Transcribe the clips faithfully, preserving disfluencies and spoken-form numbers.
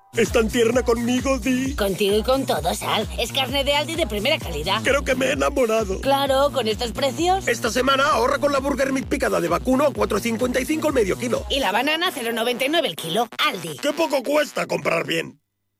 ¿Es tan tierna conmigo, Di? Contigo y con todo, Sal. Es carne de Aldi de primera calidad. Creo que me he enamorado. Claro, con estos precios. Esta semana ahorra con la Burger Meat picada de vacuno a cuatro cincuenta y cinco el medio kilo. Y la banana cero noventa y nueve el kilo. Aldi. ¡Qué poco cuesta comprar bien!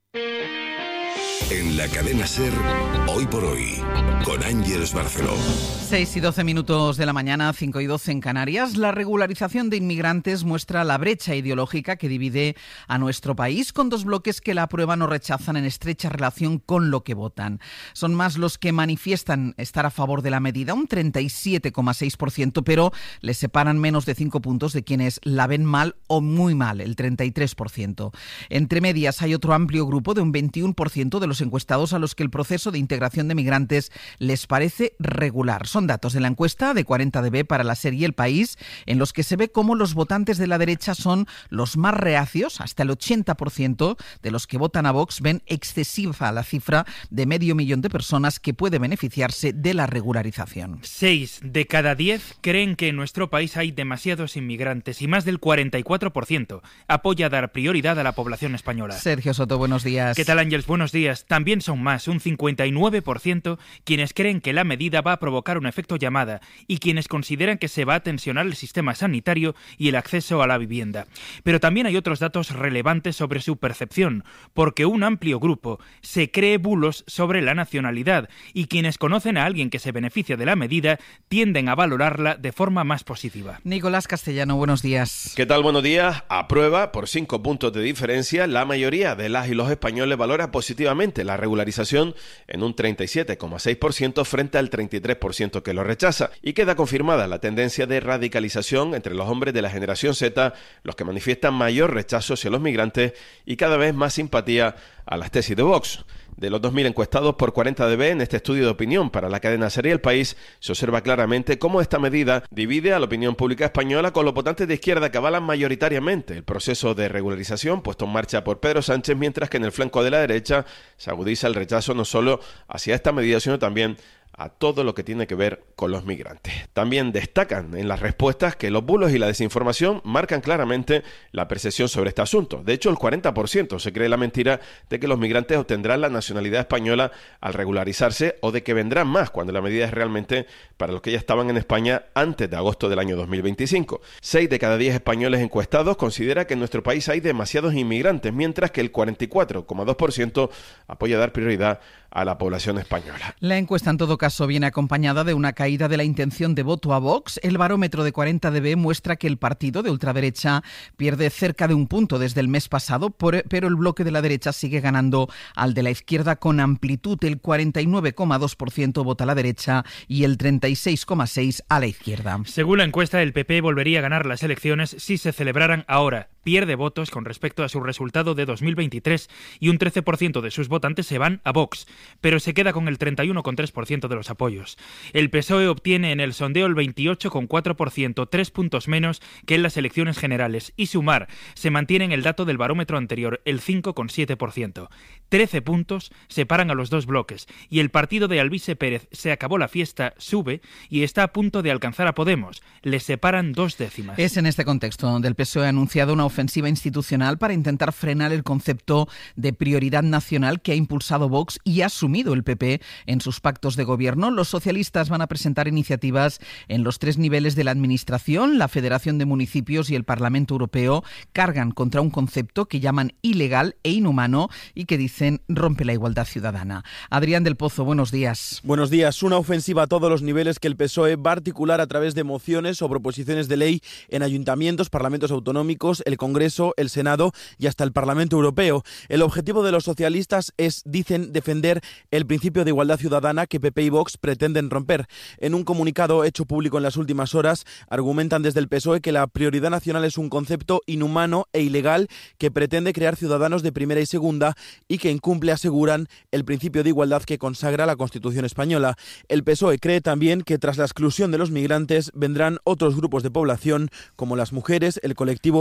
En la cadena SER, Hoy por Hoy, con Ángeles Barceló. seis y doce minutos de la mañana, cinco y doce en Canarias. La regularización de inmigrantes muestra la brecha ideológica que divide a nuestro país, con dos bloques que la aprueban o rechazan en estrecha relación con lo que votan. Son más los que manifiestan estar a favor de la medida, un treinta y siete coma seis por ciento, pero les separan menos de cinco puntos de quienes la ven mal o muy mal, el treinta y tres por ciento. Entre medias hay otro amplio grupo de un veintiuno por ciento de los encuestados a los que el proceso de integración de migrantes les parece regular. Son datos de la encuesta de cuarenta D B para la serie El País, en los que se ve cómo los votantes de la derecha son los más reacios. Hasta el ochenta por ciento de los que votan a Vox ven excesiva la cifra de medio millón de personas que puede beneficiarse de la regularización. Seis de cada diez creen que en nuestro país hay demasiados inmigrantes y más del cuarenta y cuatro por ciento apoya dar prioridad a la población española. Sergio Soto, buenos días. ¿Qué tal, Ángeles? Buenos días. También son más, un cincuenta y nueve por ciento, quienes creen que la medida va a provocar un efecto llamada y quienes consideran que se va a tensionar el sistema sanitario y el acceso a la vivienda. Pero también hay otros datos relevantes sobre su percepción, porque un amplio grupo se cree bulos sobre la nacionalidad y quienes conocen a alguien que se beneficia de la medida tienden a valorarla de forma más positiva. Nicolás Castellano, buenos días. ¿Qué tal? Buenos días. Aprueba por cinco puntos de diferencia. La mayoría de las y los españoles valora positivamente la regularización en un treinta y siete coma seis por ciento frente al treinta y tres por ciento que lo rechaza, y queda confirmada la tendencia de radicalización entre los hombres de la generación Z, los que manifiestan mayor rechazo hacia los migrantes y cada vez más simpatía a las tesis de Vox. De los dos mil encuestados por cuarenta D B en este estudio de opinión para la cadena SER El País, se observa claramente cómo esta medida divide a la opinión pública española, con los votantes de izquierda que avalan mayoritariamente el proceso de regularización puesto en marcha por Pedro Sánchez, mientras que en el flanco de la derecha se agudiza el rechazo no solo hacia esta medida, sino también a todo lo que tiene que ver con los migrantes. También destacan en las respuestas que los bulos y la desinformación marcan claramente la percepción sobre este asunto. De hecho, el cuarenta por ciento se cree la mentira de que los migrantes obtendrán la nacionalidad española al regularizarse, o de que vendrán más cuando la medida es realmente para los que ya estaban en España antes de agosto del año dos mil veinticinco. Seis de cada diez españoles encuestados considera que en nuestro país hay demasiados inmigrantes, mientras que el cuarenta y cuatro coma dos por ciento apoya dar prioridad a la población española. La encuesta en todo caso viene acompañada de una caída de la intención de voto a Vox. El barómetro de cuarenta D B muestra que el partido de ultraderecha pierde cerca de un punto desde el mes pasado, pero el bloque de la derecha sigue ganando al de la izquierda con amplitud. El cuarenta y nueve coma dos por ciento vota a la derecha y el treinta y seis coma seis por ciento a la izquierda. Según la encuesta, el P P volvería a ganar las elecciones si se celebraran ahora. Pierde votos con respecto a su resultado de dos mil veintitrés y un trece por ciento de sus votantes se van a Vox, pero se queda con el treinta y uno coma tres por ciento de los apoyos. El P S O E obtiene en el sondeo el veintiocho coma cuatro por ciento, tres puntos menos que en las elecciones generales, y Sumar se mantiene en el dato del barómetro anterior, el cinco coma siete por ciento. trece puntos separan a los dos bloques, y el partido de Alvise Pérez se acabó la fiesta, sube y está a punto de alcanzar a Podemos. Les separan dos décimas. Es en este contexto donde el P S O E ha anunciado una ofensiva institucional para intentar frenar el concepto de prioridad nacional que ha impulsado Vox y ha asumido el P P en sus pactos de gobierno. Los socialistas van a presentar iniciativas en los tres niveles de la Administración. La Federación de Municipios y el Parlamento Europeo cargan contra un concepto que llaman ilegal e inhumano y que dicen rompe la igualdad ciudadana. Adrián del Pozo, buenos días. Buenos días. Una ofensiva a todos los niveles que el P S O E va a articular a través de mociones o proposiciones de ley en ayuntamientos, parlamentos autonómicos, el Congreso, el Senado y hasta el Parlamento Europeo. El objetivo de los socialistas es, dicen, defender el principio de igualdad ciudadana que P P y Vox pretenden romper. En un comunicado hecho público en las últimas horas, argumentan desde el P S O E que la prioridad nacional es un concepto inhumano e ilegal que pretende crear ciudadanos de primera y segunda y que incumple, aseguran, el principio de igualdad que consagra la Constitución española. El P S O E cree también que tras la exclusión de los migrantes vendrán otros grupos de población como las mujeres, el colectivo L G T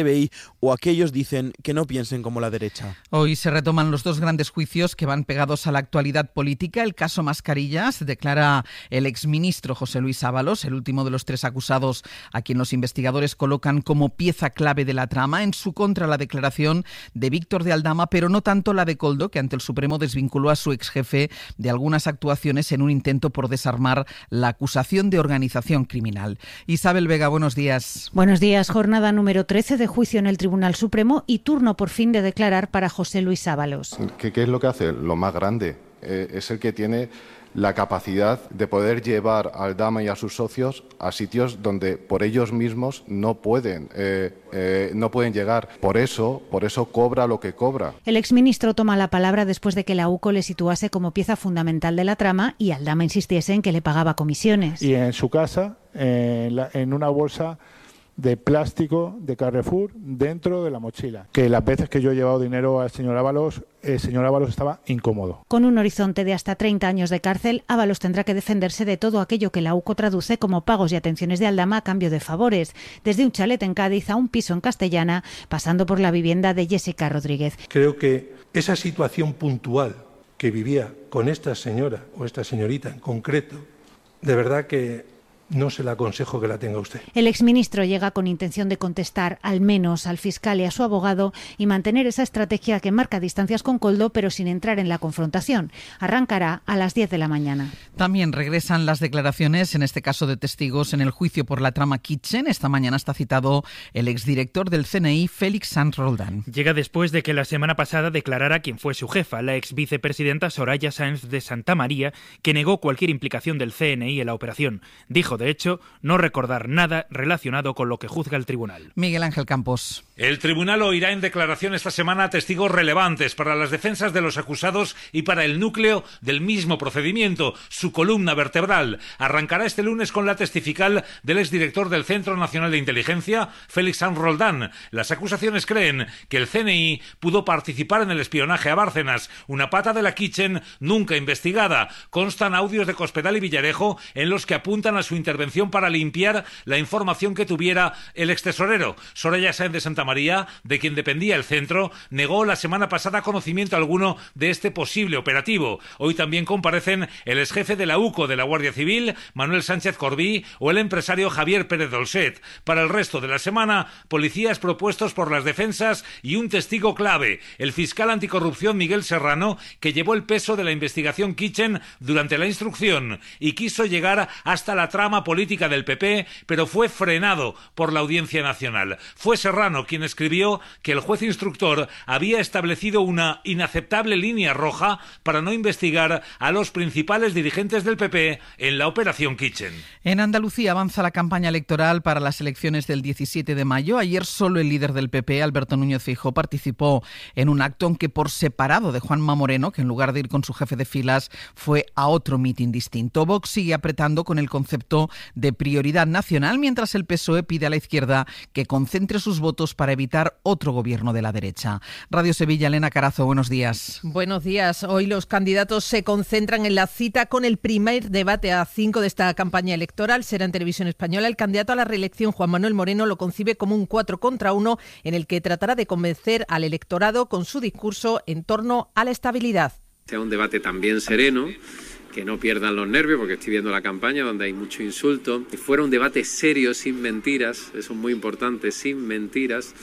T V I, o aquellos dicen que no piensen como la derecha. Hoy se retoman los dos grandes juicios que van pegados a la actualidad política. El caso Mascarillas, declara el exministro José Luis Ábalos, el último de los tres acusados a quien los investigadores colocan como pieza clave de la trama. En su contra, la declaración de Víctor de Aldama, pero no tanto la de Koldo, que ante el Supremo desvinculó a su exjefe de algunas actuaciones en un intento por desarmar la acusación de organización criminal. Isabel Vega, buenos días. Buenos días. Jornada número trece de juicio en el Tribunal Supremo y turno por fin de declarar para José Luis Ábalos. ¿Qué, qué es lo que hace? Lo más grande. Eh, es el que tiene la capacidad de poder llevar a Aldama y a sus socios a sitios donde por ellos mismos no pueden, eh, eh, no pueden llegar. Por eso, por eso cobra lo que cobra. El exministro toma la palabra después de que la U C O le situase como pieza fundamental de la trama y Aldama insistiese en que le pagaba comisiones. Y en su casa, eh, en, la, en una bolsa de plástico de Carrefour dentro de la mochila. Que las veces que yo he llevado dinero al señor Ábalos, el señor Ábalos estaba incómodo. Con un horizonte de hasta treinta años de cárcel, Ábalos tendrá que defenderse de todo aquello que la U C O traduce como pagos y atenciones de Aldama a cambio de favores, desde un chalet en Cádiz a un piso en Castellana, pasando por la vivienda de Jessica Rodríguez. Creo que esa situación puntual que vivía con esta señora o esta señorita en concreto, de verdad que no se le aconsejo que la tenga usted. El exministro llega con intención de contestar al menos al fiscal y a su abogado y mantener esa estrategia que marca distancias con Koldo, pero sin entrar en la confrontación. Arrancará a las diez de la mañana. También regresan las declaraciones, en este caso de testigos, en el juicio por la trama Kitchen. Esta mañana está citado el exdirector del C N I, Félix Sanz Roldán. Llega después de que la semana pasada declarara quién fue su jefa, la ex vicepresidenta Soraya Sáenz de Santamaría, que negó cualquier implicación del C N I en la operación. Dijo, de hecho, no recordar nada relacionado con lo que juzga el tribunal. Miguel Ángel Campos. El tribunal oirá en declaración esta semana a testigos relevantes para las defensas de los acusados y para el núcleo del mismo procedimiento, su columna vertebral. Arrancará este lunes con la testifical del exdirector del Centro Nacional de Inteligencia, Félix Sanz Roldán. Las acusaciones creen que el C N I pudo participar en el espionaje a Bárcenas, una pata de la Kitchen nunca investigada. Constan audios de Cospedal y Villarejo en los que apuntan a su intervención para limpiar la información que tuviera el extesorero. Soraya Sáenz de Santamaría, de quien dependía el centro, negó la semana pasada conocimiento alguno de este posible operativo. Hoy también comparecen el exjefe de la U C O de la Guardia Civil, Manuel Sánchez Corbí, o el empresario Javier Pérez Dolcet. Para el resto de la semana, policías propuestos por las defensas y un testigo clave, el fiscal anticorrupción Miguel Serrano, que llevó el peso de la investigación Kitchen durante la instrucción y quiso llegar hasta la trama política del P P, pero fue frenado por la Audiencia Nacional. Fue Serrano quien escribió que el juez instructor había establecido una inaceptable línea roja para no investigar a los principales dirigentes del P P en la operación Kitchen. En Andalucía avanza la campaña electoral para las elecciones del diecisiete de mayo. Ayer solo el líder del P P, Alberto Núñez Feijóo, participó en un acto, aunque por separado de Juanma Moreno, que en lugar de ir con su jefe de filas fue a otro mitin distinto. Vox sigue apretando con el concepto de prioridad nacional, mientras el P S O E pide a la izquierda que concentre sus votos para evitar otro gobierno de la derecha. Radio Sevilla, Elena Carazo, buenos días. Buenos días. Hoy los candidatos se concentran en la cita con el primer debate a cinco de esta campaña electoral. Será en Televisión Española. El candidato a la reelección, Juan Manuel Moreno, lo concibe como un cuatro contra uno en el que tratará de convencer al electorado con su discurso en torno a la estabilidad. Sea un debate también sereno, que no pierdan los nervios, porque estoy viendo la campaña donde hay mucho insulto. Que fuera un debate serio, sin mentiras, eso es muy importante, sin mentiras,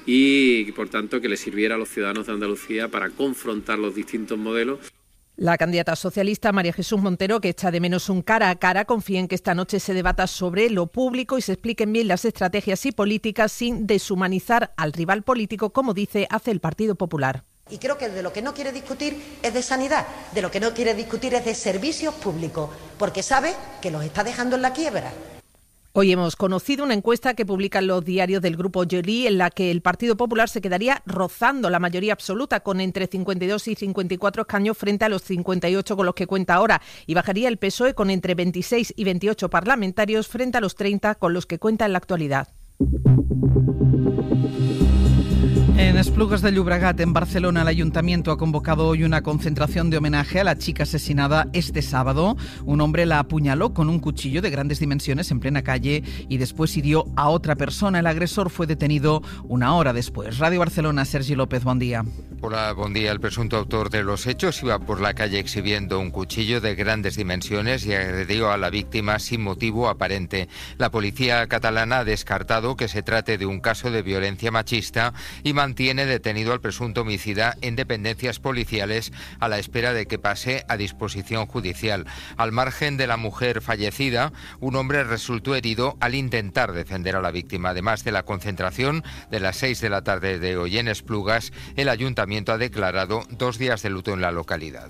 y por tanto que le sirviera a los ciudadanos de Andalucía para confrontar los distintos modelos. La candidata socialista María Jesús Montero, que echa de menos un cara a cara, confía en que esta noche se debata sobre lo público y se expliquen bien las estrategias y políticas sin deshumanizar al rival político, como dice, hace el Partido Popular. Y creo que de lo que no quiere discutir es de sanidad, de lo que no quiere discutir es de servicios públicos, porque sabe que los está dejando en la quiebra. Hoy hemos conocido una encuesta que publican los diarios del Grupo Joly, en la que el Partido Popular se quedaría rozando la mayoría absoluta, con entre cincuenta y dos y cincuenta y cuatro escaños frente a los cincuenta y ocho con los que cuenta ahora, y bajaría el P S O E con entre veintiséis y veintiocho parlamentarios frente a los treinta con los que cuenta en la actualidad. En Esplugues de Llobregat, en Barcelona, el ayuntamiento ha convocado hoy una concentración de homenaje a la chica asesinada este sábado. Un hombre la apuñaló con un cuchillo de grandes dimensiones en plena calle y después hirió a otra persona. El agresor fue detenido una hora después. Radio Barcelona, Sergi López, buen día. Hola, buen día. El presunto autor de los hechos iba por la calle exhibiendo un cuchillo de grandes dimensiones y agredió a la víctima sin motivo aparente. La policía catalana ha descartado que se trate de un caso de violencia machista y mantiene detenido al presunto homicida en dependencias policiales a la espera de que pase a disposición judicial. Al margen de la mujer fallecida, un hombre resultó herido al intentar defender a la víctima. Además de la concentración de las seis de la tarde de hoy en Esplugas, el ayuntamiento ha declarado dos días de luto en la localidad.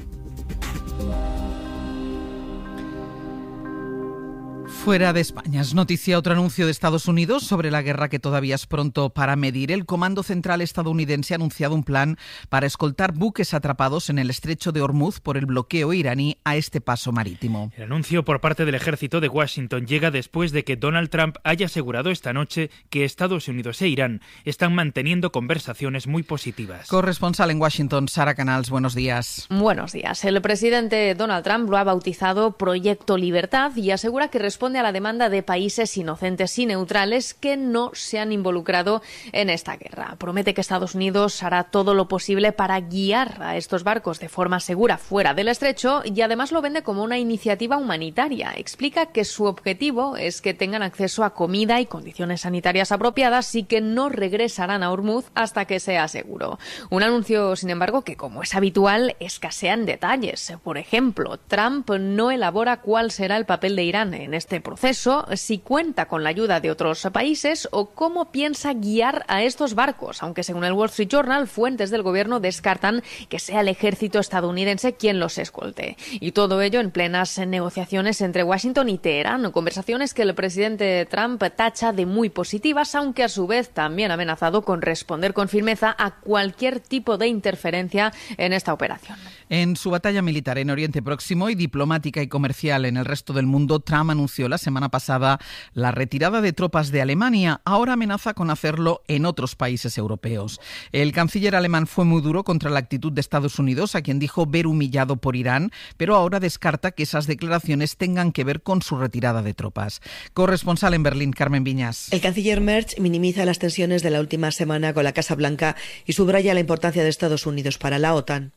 Fuera de España, es noticia otro anuncio de Estados Unidos sobre la guerra que todavía es pronto para medir. El Comando Central estadounidense ha anunciado un plan para escoltar buques atrapados en el estrecho de Hormuz por el bloqueo iraní a este paso marítimo. El anuncio por parte del ejército de Washington llega después de que Donald Trump haya asegurado esta noche que Estados Unidos e Irán están manteniendo conversaciones muy positivas. Corresponsal en Washington, Sara Canals, buenos días. Buenos días. El presidente Donald Trump lo ha bautizado Proyecto Libertad y asegura que responde a la demanda de países inocentes y neutrales que no se han involucrado en esta guerra. Promete que Estados Unidos hará todo lo posible para guiar a estos barcos de forma segura fuera del estrecho y además lo vende como una iniciativa humanitaria. Explica que su objetivo es que tengan acceso a comida y condiciones sanitarias apropiadas y que no regresarán a Hormuz hasta que sea seguro. Un anuncio, sin embargo, que como es habitual, escasean detalles. Por ejemplo, Trump no elabora cuál será el papel de Irán en este proceso, si cuenta con la ayuda de otros países o cómo piensa guiar a estos barcos, aunque según el Wall Street Journal, fuentes del gobierno descartan que sea el ejército estadounidense quien los escolte. Y todo ello en plenas negociaciones entre Washington y Teherán, conversaciones que el presidente Trump tacha de muy positivas, aunque a su vez también ha amenazado con responder con firmeza a cualquier tipo de interferencia en esta operación. En su batalla militar en Oriente Próximo y diplomática y comercial en el resto del mundo, Trump anunció la semana pasada la retirada de tropas de Alemania. Ahora amenaza con hacerlo en otros países europeos. El canciller alemán fue muy duro contra la actitud de Estados Unidos, a quien dijo ver humillado por Irán, pero ahora descarta que esas declaraciones tengan que ver con su retirada de tropas. Corresponsal en Berlín, Carmen Viñas. El canciller Merz minimiza las tensiones de la última semana con la Casa Blanca y subraya la importancia de Estados Unidos para la OTAN.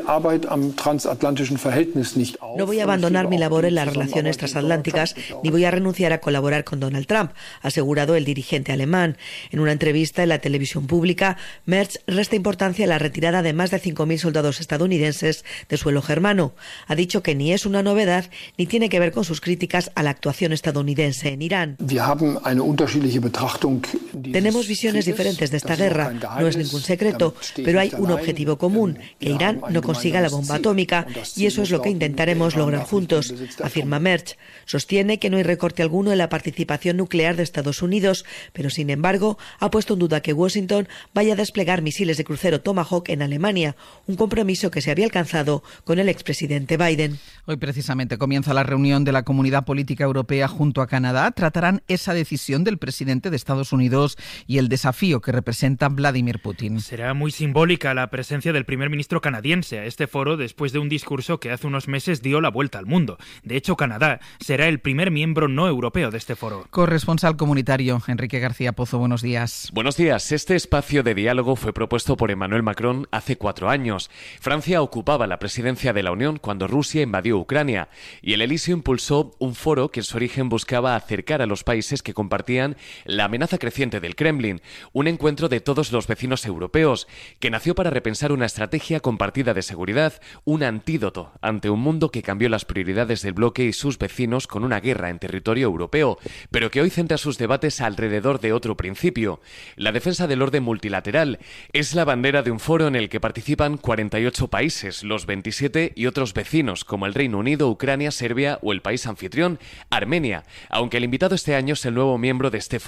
No voy a abandonar mi labor en las relaciones transatlánticas ni voy a renunciar a colaborar con Donald Trump, ha asegurado el dirigente alemán. En una entrevista en la televisión pública, Merz resta importancia a la retirada de más de cinco mil soldados estadounidenses de suelo germano. Ha dicho que ni es una novedad ni tiene que ver con sus críticas a la actuación estadounidense en Irán. Tenemos visiones diferentes de esta guerra, no es ningún secreto, pero hay un objetivo común, que Irán no consiga la bomba atómica, y eso es lo que intentaremos lograr juntos, afirma Merz. Sostiene que no hay recorte alguno en la participación nuclear de Estados Unidos, pero sin embargo ha puesto en duda que Washington vaya a desplegar misiles de crucero Tomahawk en Alemania, un compromiso que se había alcanzado con el expresidente Biden. Hoy precisamente comienza la reunión de la Comunidad Política Europea junto a Canadá. Tratarán esa decisión del presidente de Estados Unidos y el desafío que representa Vladimir Putin. Será muy simbólica la presencia del primer ministro canadiense a este foro después de un discurso que hace unos meses dio la vuelta al mundo. De hecho, Canadá será el primer miembro no europeo de este foro. Corresponsal comunitario, Enrique García Pozo, buenos días. Buenos días. Este espacio de diálogo fue propuesto por Emmanuel Macron hace cuatro años. Francia ocupaba la presidencia de la Unión cuando Rusia invadió Ucrania y el Elíseo impulsó un foro que en su origen buscaba acercar a los países que compartían la amenaza creciente del Kremlin, un encuentro de todos los vecinos europeos que nació para repensar una estrategia compartida de seguridad, un antídoto ante un mundo que cambió las prioridades del bloque y sus vecinos con una guerra en territorio europeo, pero que hoy centra sus debates alrededor de otro principio. La defensa del orden multilateral es la bandera de un foro en el que participan cuarenta y ocho países, los veintisiete y otros vecinos como el Reino Unido, Ucrania, Serbia o el país anfitrión, Armenia, aunque el invitado este año es el nuevo miembro de este foro,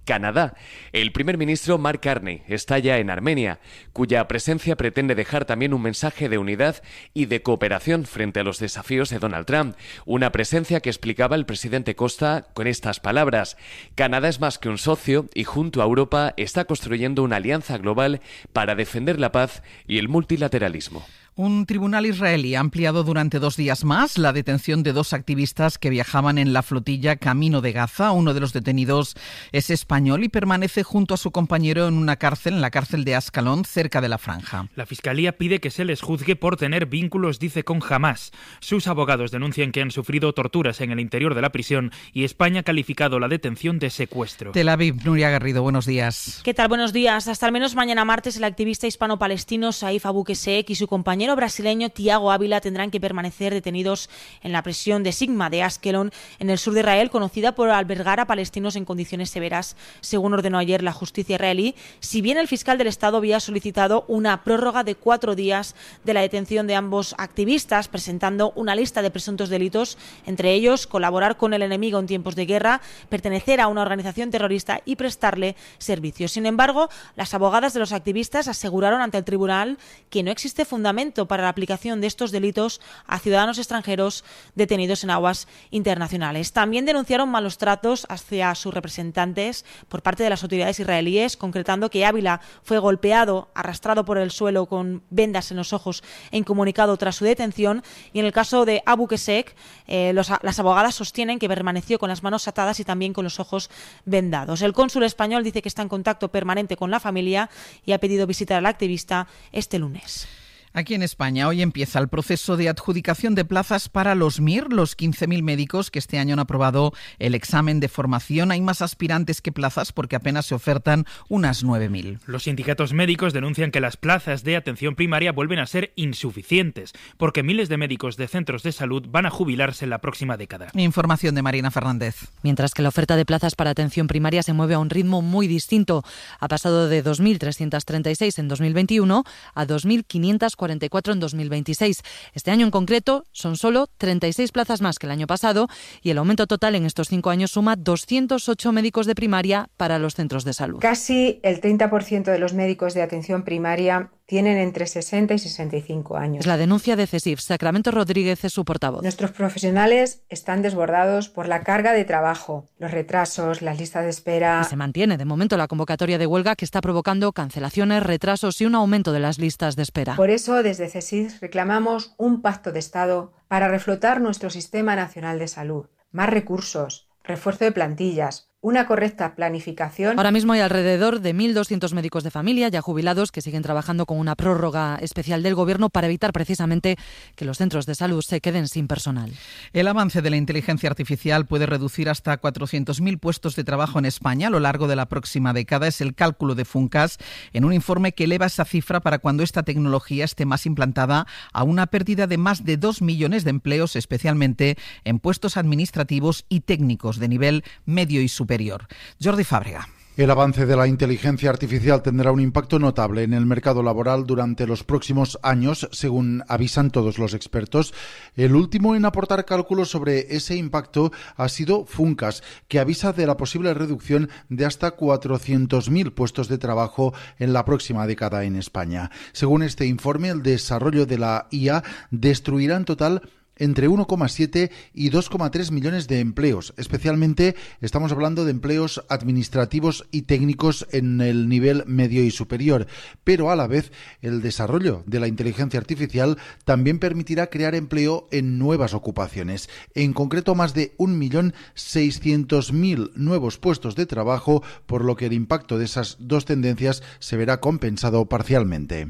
Canadá. El primer ministro Mark Carney está ya en Armenia, cuya presencia pretende dejar también un mensaje de unidad y de cooperación frente a los desafíos de Donald Trump. Una presencia que explicaba el presidente Costa con estas palabras: Canadá es más que un socio y junto a Europa está construyendo una alianza global para defender la paz y el multilateralismo. Un tribunal israelí ha ampliado durante dos días más la detención de dos activistas que viajaban en la flotilla camino de Gaza. Uno de los detenidos es español y permanece junto a su compañero en una cárcel, en la cárcel de Ascalón, cerca de la franja. La Fiscalía pide que se les juzgue por tener vínculos, dice, con Hamás. Sus abogados denuncian que han sufrido torturas en el interior de la prisión y España ha calificado la detención de secuestro. Tel Aviv, Nuria Garrido, buenos días. ¿Qué tal? Buenos días. Hasta al menos mañana martes el activista hispano-palestino Saif Abu Qusseik y su compañero El brasileño Tiago Ávila tendrán que permanecer detenidos en la prisión de Sigma de Askelon, en el sur de Israel, conocida por albergar a palestinos en condiciones severas, según ordenó ayer la justicia israelí, si bien el fiscal del Estado había solicitado una prórroga de cuatro días de la detención de ambos activistas, presentando una lista de presuntos delitos, entre ellos colaborar con el enemigo en tiempos de guerra, pertenecer a una organización terrorista y prestarle servicios. Sin embargo, las abogadas de los activistas aseguraron ante el tribunal que no existe fundamento para la aplicación de estos delitos a ciudadanos extranjeros detenidos en aguas internacionales. También denunciaron malos tratos hacia sus representantes por parte de las autoridades israelíes, concretando que Ávila fue golpeado, arrastrado por el suelo con vendas en los ojos e incomunicado tras su detención. Y en el caso de Abu Qusseik, eh, los, las abogadas sostienen que permaneció con las manos atadas y también con los ojos vendados. El cónsul español dice que está en contacto permanente con la familia y ha pedido visitar al activista este lunes. Aquí en España hoy empieza el proceso de adjudicación de plazas para los M I R, los quince mil médicos que este año han aprobado el examen de formación. Hay más aspirantes que plazas porque apenas se ofertan unas nueve mil. Los sindicatos médicos denuncian que las plazas de atención primaria vuelven a ser insuficientes porque miles de médicos de centros de salud van a jubilarse en la próxima década. Información de Marina Fernández. Mientras que la oferta de plazas para atención primaria se mueve a un ritmo muy distinto. Ha pasado de dos mil trescientas treinta y seis en dos mil veintiuno a dos mil quinientas cuarenta y cuatro en dos mil veintiséis. Este año en concreto son solo treinta y seis plazas más que el año pasado y el aumento total en estos cinco años suma doscientos ocho médicos de primaria para los centros de salud. Casi el treinta por ciento de los médicos de atención primaria tienen entre sesenta y sesenta y cinco años. Es la denuncia de CESIF. Sacramento Rodríguez es su portavoz. Nuestros profesionales están desbordados por la carga de trabajo, los retrasos, las listas de espera. Y se mantiene de momento la convocatoria de huelga que está provocando cancelaciones, retrasos y un aumento de las listas de espera. Por eso, desde CESIF reclamamos un pacto de Estado para reflotar nuestro Sistema Nacional de Salud, más recursos, refuerzo de plantillas, una correcta planificación. Ahora mismo hay alrededor de mil doscientos médicos de familia ya jubilados que siguen trabajando con una prórroga especial del Gobierno para evitar precisamente que los centros de salud se queden sin personal. El avance de la inteligencia artificial puede reducir hasta cuatrocientos mil puestos de trabajo en España a lo largo de la próxima década. Es el cálculo de Funcas en un informe que eleva esa cifra para cuando esta tecnología esté más implantada a una pérdida de más de dos millones de empleos, especialmente en puestos administrativos y técnicos de nivel medio y superior. Jordi Fábrega. El avance de la inteligencia artificial tendrá un impacto notable en el mercado laboral durante los próximos años, según avisan todos los expertos. El último en aportar cálculos sobre ese impacto ha sido Funcas, que avisa de la posible reducción de hasta cuatrocientos mil puestos de trabajo en la próxima década en España. Según este informe, el desarrollo de la I A destruirá en total entre uno coma siete y dos coma tres millones de empleos. Especialmente estamos hablando de empleos administrativos y técnicos en el nivel medio y superior. Pero a la vez, el desarrollo de la inteligencia artificial también permitirá crear empleo en nuevas ocupaciones. En concreto, más de un millón seiscientos mil nuevos puestos de trabajo, por lo que el impacto de esas dos tendencias se verá compensado parcialmente.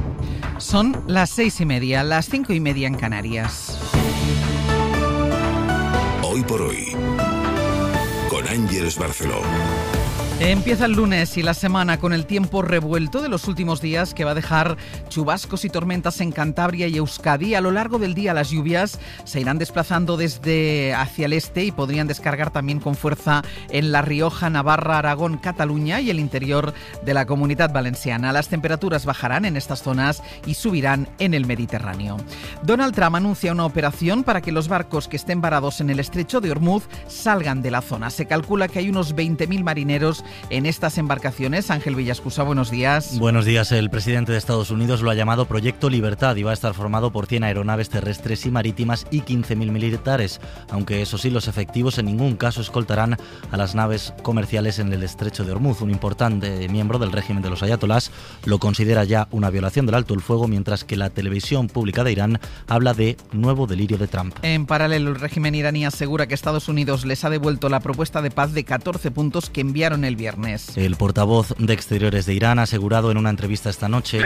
Son las seis y media, las cinco y media en Canarias. Hoy por hoy, con Ángeles Barceló. Empieza el lunes y la semana con el tiempo revuelto de los últimos días que va a dejar chubascos y tormentas en Cantabria y Euskadi. A lo largo del día las lluvias se irán desplazando desde hacia el este y podrían descargar también con fuerza en La Rioja, Navarra, Aragón, Cataluña y el interior de la Comunidad Valenciana. Las temperaturas bajarán en estas zonas y subirán en el Mediterráneo. Donald Trump anuncia una operación para que los barcos que estén varados en el estrecho de Hormuz salgan de la zona. Se calcula que hay unos veinte mil marineros en estas embarcaciones. Ángel Villascusa, buenos días. Buenos días. El presidente de Estados Unidos lo ha llamado Proyecto Libertad y va a estar formado por cien aeronaves terrestres y marítimas y quince mil militares, aunque eso sí, los efectivos en ningún caso escoltarán a las naves comerciales en el estrecho de Hormuz. Un importante miembro del régimen de los ayatolás lo considera ya una violación del alto el fuego, mientras que la televisión pública de Irán habla de nuevo delirio de Trump. En paralelo, el régimen iraní asegura que Estados Unidos les ha devuelto la propuesta de paz de catorce puntos que enviaron el viernes. El portavoz de Exteriores de Irán ha asegurado en una entrevista esta noche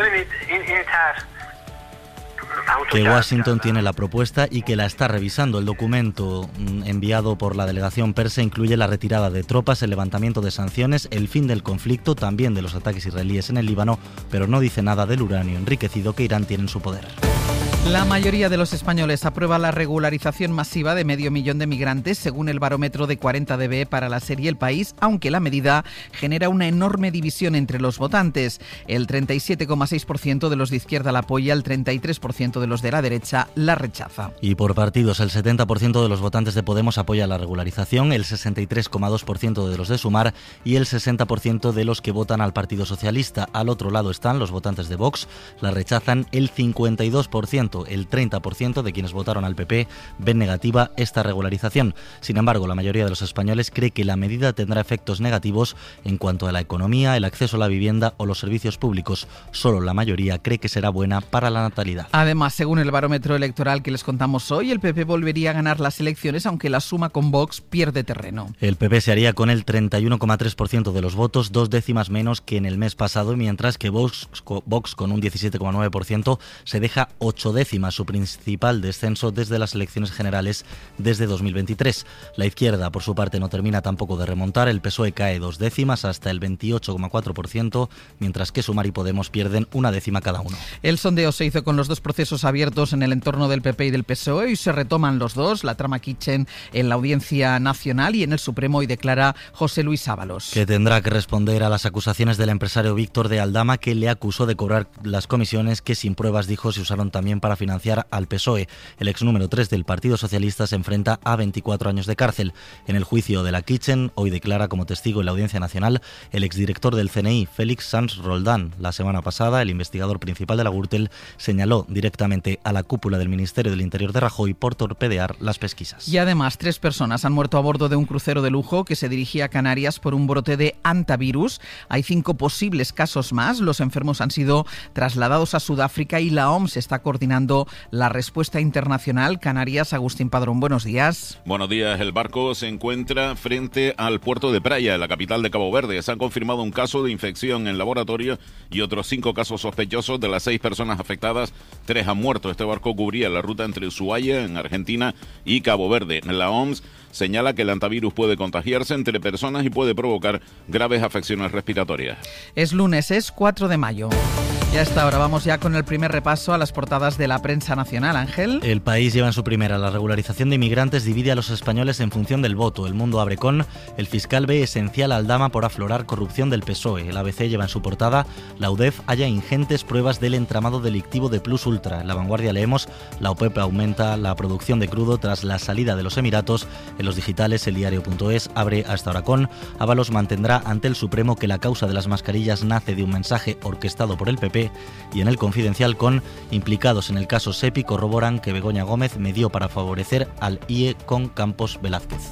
que Washington tiene la propuesta y que la está revisando. El documento enviado por la delegación persa incluye la retirada de tropas, el levantamiento de sanciones, el fin del conflicto, también de los ataques israelíes en el Líbano, pero no dice nada del uranio enriquecido que Irán tiene en su poder. La mayoría de los españoles aprueba la regularización masiva de medio millón de migrantes, según el barómetro de cuarenta D B para la serie El País, aunque la medida genera una enorme división entre los votantes. El treinta y siete coma seis por ciento de los de izquierda la apoya, el treinta y tres por ciento de los de la derecha la rechaza. Y por partidos, el setenta por ciento de los votantes de Podemos apoya la regularización, el sesenta y tres coma dos por ciento de los de Sumar y el sesenta por ciento de los que votan al Partido Socialista. Al otro lado están los votantes de Vox, la rechazan el cincuenta y dos por ciento. El treinta por ciento de quienes votaron al P P ven negativa esta regularización. Sin embargo, la mayoría de los españoles cree que la medida tendrá efectos negativos en cuanto a la economía, el acceso a la vivienda o los servicios públicos. Solo la mayoría cree que será buena para la natalidad. Además, según el barómetro electoral que les contamos hoy, el P P volvería a ganar las elecciones, aunque la suma con Vox pierde terreno. El P P se haría con el treinta y uno coma tres por ciento de los votos, dos décimas menos que en el mes pasado, mientras que Vox, Vox con un diecisiete coma nueve por ciento se deja ocho décimas, su principal descenso desde las elecciones generales desde dos mil veintitrés. La izquierda, por su parte, no termina tampoco de remontar. El P S O E cae dos décimas hasta el veintiocho coma cuatro por ciento, mientras que Sumar y Podemos pierden una décima cada uno. El sondeo se hizo con los dos procesos abiertos en el entorno del P P y del P S O E y se retoman los dos, la trama Kitchen en la Audiencia Nacional y en el Supremo, y declara José Luis Ábalos. Que tendrá que responder a las acusaciones del empresario Víctor de Aldama, que le acusó de cobrar las comisiones que sin pruebas, dijo, se usaron también para financiar al P S O E. El ex número tres del Partido Socialista se enfrenta a veinticuatro años de cárcel. En el juicio de la Kitchen, hoy declara como testigo en la Audiencia Nacional el exdirector del C N I, Félix Sanz Roldán. La semana pasada, el investigador principal de la Gürtel señaló directamente a la cúpula del Ministerio del Interior de Rajoy por torpedear las pesquisas. Y además, tres personas han muerto a bordo de un crucero de lujo que se dirigía a Canarias por un brote de hantavirus. Hay cinco posibles casos más. Los enfermos han sido trasladados a Sudáfrica y la O M S está coordinando la respuesta internacional. Canarias, Agustín Padrón, buenos días. Buenos días. El barco se encuentra frente al puerto de Praia, la capital de Cabo Verde. Se han confirmado un caso de infección en laboratorio y otros cinco casos sospechosos. De las seis personas afectadas, tres han muerto. Este barco cubría la ruta entre Ushuaia, en Argentina, y Cabo Verde. La O M S señala que el hantavirus puede contagiarse entre personas y puede provocar graves afecciones respiratorias. Es lunes, es cuatro de mayo. Y hasta ahora vamos ya con el primer repaso a las portadas de la prensa nacional. Ángel. El País lleva en su primera: la regularización de inmigrantes divide a los españoles en función del voto. El Mundo abre con: el fiscal ve esencial a Aldama por aflorar corrupción del P S O E. El A B C lleva en su portada: la U D E F halla ingentes pruebas del entramado delictivo de Plus Ultra. En La Vanguardia leemos: la OPEP aumenta la producción de crudo tras la salida de los Emiratos. En los digitales, el diario punto es abre hasta ahora con: Ábalos mantendrá ante el Supremo que la causa de las mascarillas nace de un mensaje orquestado por el P P. Y en el Confidencial con: implicados en el caso SEPI corroboran que Begoña Gómez medió para favorecer al I E con Campos Velázquez.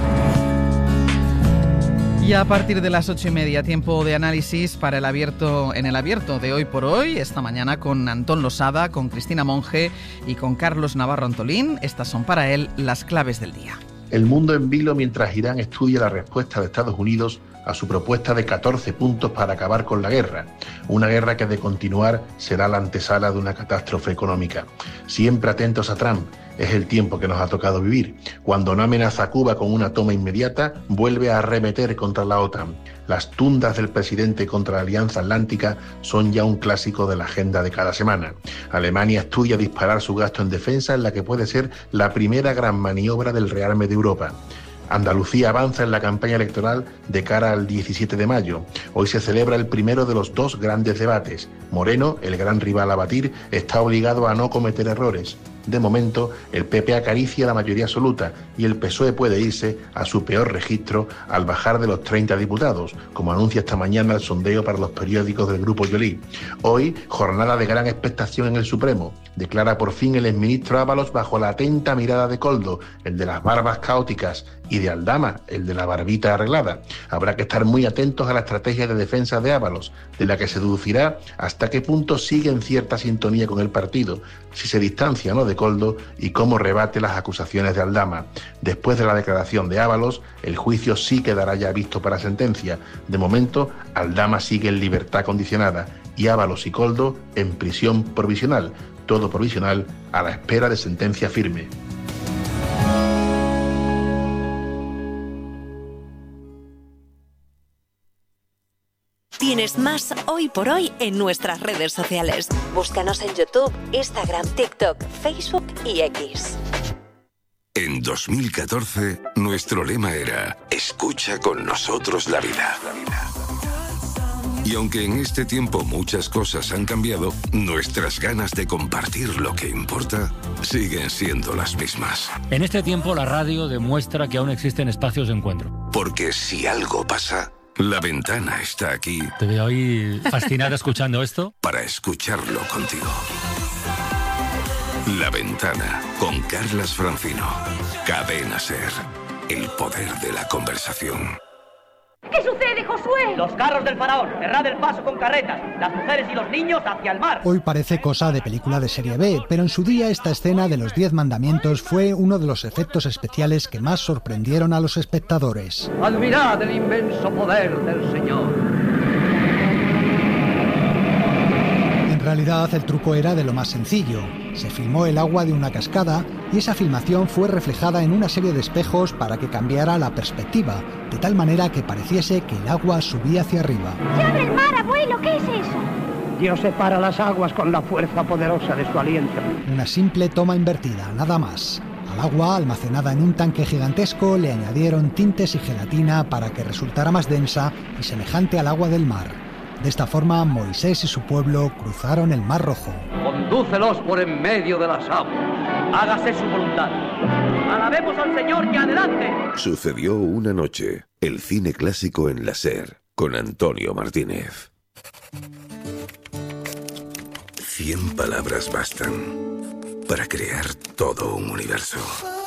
Y a partir de las ocho y media, tiempo de análisis para el abierto en el abierto de Hoy por Hoy, esta mañana con Antón Losada, con Cristina Monge y con Carlos Navarro Antolín. Estas son para él las claves del día. El mundo en vilo mientras Irán estudia la respuesta de Estados Unidos a su propuesta de catorce puntos para acabar con la guerra. Una guerra que, de continuar, será la antesala de una catástrofe económica. Siempre atentos a Trump. Es el tiempo que nos ha tocado vivir. Cuando no amenaza a Cuba con una toma inmediata, vuelve a arremeter contra la OTAN. Las tundas del presidente contra la Alianza Atlántica son ya un clásico de la agenda de cada semana. Alemania estudia disparar su gasto en defensa en la que puede ser la primera gran maniobra del rearme de Europa. Andalucía avanza en la campaña electoral de cara al diecisiete de mayo. Hoy se celebra el primero de los dos grandes debates. Moreno, el gran rival a batir, está obligado a no cometer errores. De momento, el P P acaricia la mayoría absoluta y el P S O E puede irse a su peor registro al bajar de los treinta diputados, como anuncia esta mañana el sondeo para los periódicos del Grupo Yolí. Hoy, jornada de gran expectación en el Supremo. Declara por fin el exministro Ábalos bajo la atenta mirada de Koldo, el de las barbas caóticas, y de Aldama, el de la barbita arreglada. Habrá que estar muy atentos a la estrategia de defensa de Ábalos, de la que se deducirá hasta qué punto sigue en cierta sintonía con el partido, si se distancia o no de Koldo y cómo rebate las acusaciones de Aldama. Después de la declaración de Ábalos, el juicio sí quedará ya visto para sentencia. De momento, Aldama sigue en libertad condicionada y Ábalos y Koldo en prisión provisional. Todo provisional a la espera de sentencia firme. Tienes más Hoy por Hoy en nuestras redes sociales. Búscanos en YouTube, Instagram, TikTok, Facebook y X. En dos mil catorce, nuestro lema era escucha con nosotros la vida. Y aunque en este tiempo muchas cosas han cambiado, nuestras ganas de compartir lo que importa siguen siendo las mismas. En este tiempo la radio demuestra que aún existen espacios de encuentro. Porque si algo pasa, La Ventana está aquí. Te veo ahí fascinada escuchando esto. Para escucharlo contigo. La Ventana, con Carlas Francino. Cadena SER. El poder de la conversación. ¿Qué sucede, Josué? Los carros del faraón, cerrad el paso con carretas, las mujeres y los niños hacia el mar. Hoy parece cosa de película de serie B, pero en su día esta escena de los Diez Mandamientos fue uno de los efectos especiales que más sorprendieron a los espectadores. Admirad el inmenso poder del Señor. En realidad el truco era de lo más sencillo. Se filmó el agua de una cascada y esa filmación fue reflejada en una serie de espejos para que cambiara la perspectiva, de tal manera que pareciese que el agua subía hacia arriba. ¡Se abre el mar, abuelo! ¿Qué es eso? Dios separa las aguas con la fuerza poderosa de su aliento. Una simple toma invertida, nada más. Al agua, almacenada en un tanque gigantesco, le añadieron tintes y gelatina para que resultara más densa y semejante al agua del mar. De esta forma, Moisés y su pueblo cruzaron el Mar Rojo. Condúcelos por en medio de las aguas. Hágase su voluntad. Alabemos al Señor y adelante. Sucedió una noche. El cine clásico en la SER, con Antonio Martínez. Cien palabras bastan para crear todo un universo.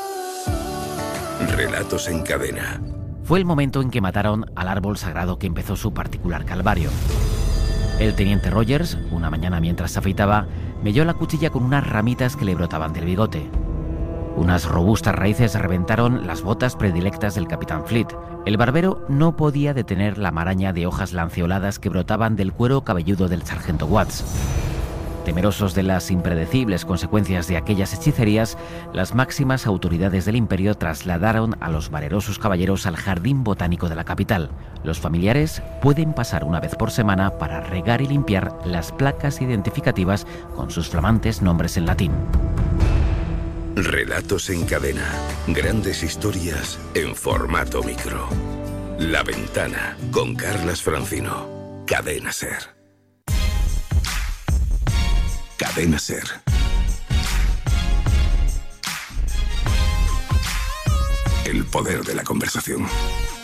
Relatos en cadena. Fue el momento en que mataron al árbol sagrado que empezó su particular calvario. El teniente Rogers, una mañana mientras se afeitaba, melló la cuchilla con unas ramitas que le brotaban del bigote. Unas robustas raíces reventaron las botas predilectas del capitán Fleet. El barbero no podía detener la maraña de hojas lanceoladas que brotaban del cuero cabelludo del sargento Watts. Temerosos de las impredecibles consecuencias de aquellas hechicerías, las máximas autoridades del imperio trasladaron a los valerosos caballeros al jardín botánico de la capital. Los familiares pueden pasar una vez por semana para regar y limpiar las placas identificativas con sus flamantes nombres en latín. Relatos en cadena. Grandes historias en formato micro. La Ventana, con Carlas Francino. Cadena SER. Cadena SER. El poder de la conversación.